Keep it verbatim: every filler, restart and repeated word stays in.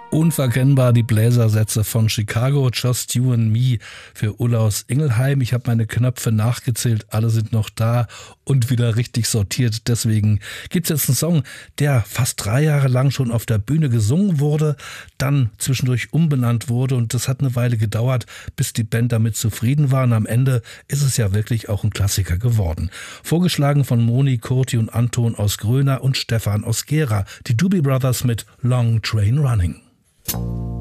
Unverkennbar die Bläsersätze von Chicago, Just You and Me für Ulla aus Ingelheim. Ich habe meine Knöpfe nachgezählt, alle sind noch da und wieder richtig sortiert. Deswegen gibt es jetzt einen Song, der fast drei Jahre lang schon auf der Bühne gesungen wurde, dann zwischendurch umbenannt wurde und das hat eine Weile gedauert, bis die Band damit zufrieden war. Und am Ende ist es ja wirklich auch ein Klassiker geworden. Vorgeschlagen von Moni, Kurti und Anton aus Gröna und Stefan aus Gera. Die Doobie Brothers mit Long Train Running.